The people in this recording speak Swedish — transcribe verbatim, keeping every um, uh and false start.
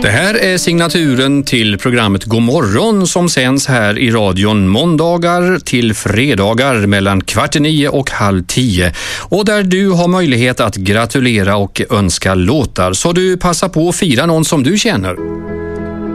Det här är signaturen till programmet God morgon som sänds här i radion måndagar till fredagar mellan kvart i nio och halv tio. Och där du har möjlighet att gratulera och önska låtar, så du passar på att fira någon som du känner.